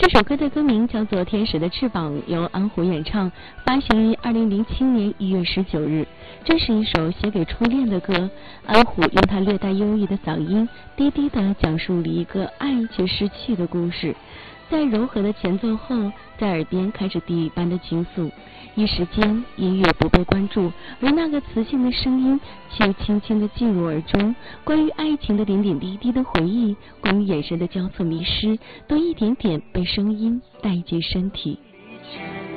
这首歌的歌名叫做《天使的翅膀》，由安虎演唱，发行于2007年1月19日。这是一首写给初恋的歌，安虎用他略带忧郁的嗓音，低低地讲述了一个爱却失去的故事。在柔和的前奏后，在耳边开始地狱般的倾诉，一时间音乐不被关注，而那个磁性的声音却轻轻地进入耳中。关于爱情的点点滴滴的回忆，关于眼神的交错迷失，都一点点被声音带进身体。